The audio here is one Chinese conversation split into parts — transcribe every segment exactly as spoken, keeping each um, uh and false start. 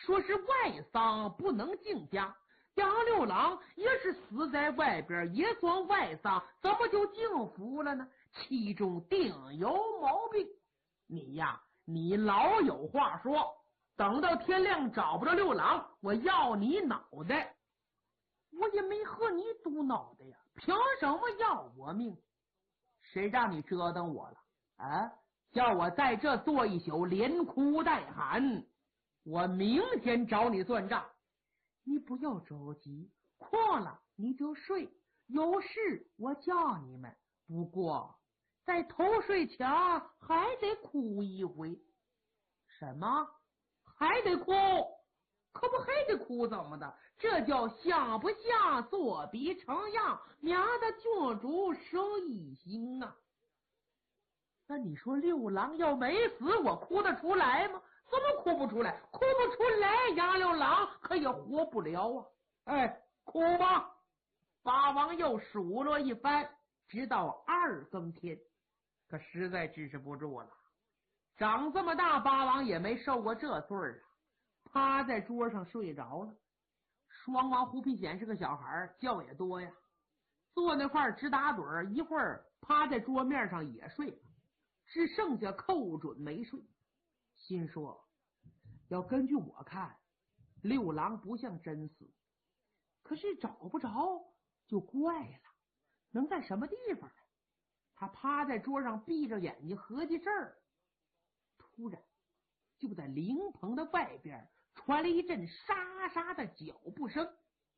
说是外丧不能进家，杨六郎也是死在外边，也算外丧，怎么就进府了呢？其中定有毛病。你呀，你老有话说，等到天亮找不着六郎，我要你脑袋。我也没和你赌脑袋呀，凭什么要我命？谁让你折腾我了啊？叫我在这坐一宿，连哭带喊，我明天找你算账。你不要着急，困了你就睡，有事我叫你们。不过在头睡前还得哭一回。什么？还得哭？可不还得哭怎么的？这叫像不像作比成样，免得郡主生一心啊。那你说六郎要没死，我哭得出来吗？怎么哭不出来？哭不出来，杨六郎可也活不了啊！哎，哭吧！八王又数落一番，直到二更天，可实在支持不住了。长这么大，八王也没受过这罪儿啊！趴在桌上睡着了。双王胡皮显是个小孩，觉也多呀，坐那块儿直打盹，一会儿趴在桌面上也睡了。只剩下寇准没睡，心说要根据我看，六郎不像真死，可是找不着就怪了，能在什么地方呢？他趴在桌上闭着眼睛合计事儿，突然就在灵棚的外边传来一阵沙沙的脚步声。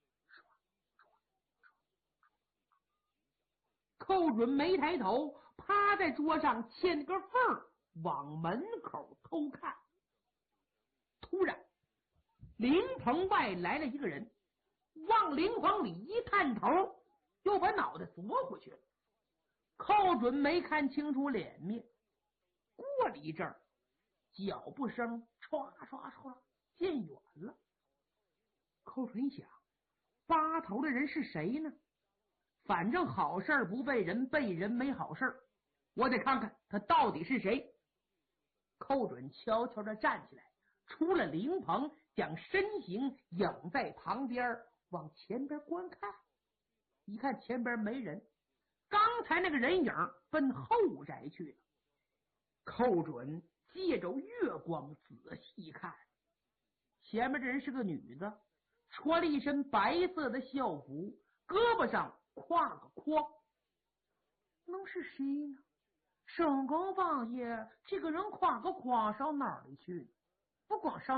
寇准没抬头，趴在桌上嵌个缝往门口偷看。突然灵棚外来了一个人，往灵棚里一探头，又把脑袋缩回去了。寇准没看清楚脸面，过了一阵儿，脚步声唰唰唰渐远了。寇准想，八头的人是谁呢？反正好事不被人，被人没好事，我得看看他到底是谁。寇准悄悄地站起来，出了灵棚，将身形影在旁边，往前边观看。一看前边没人，刚才那个人影奔后宅去了。寇准借着月光仔细一看，前面这人是个女的，穿了一身白色的校服，胳膊上挎个筐。能是谁呢？深更半夜这个人挎个筐上哪里去？不光上